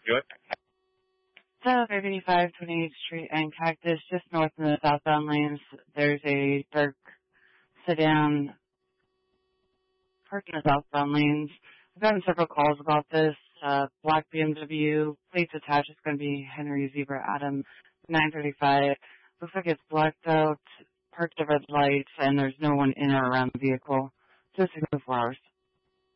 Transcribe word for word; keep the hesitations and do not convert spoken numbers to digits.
Good. So, five eighty-five twenty-eighth Street and Cactus, just north of the southbound lanes, there's a dark sedan parked in the southbound lanes. I've gotten several calls about this. Uh, black B M W, plates attached, it's going to be Henry Zebra Adam nine thirty-five. Looks like it's blacked out, parked at red lights, and there's no one in or around the vehicle. Just four hours.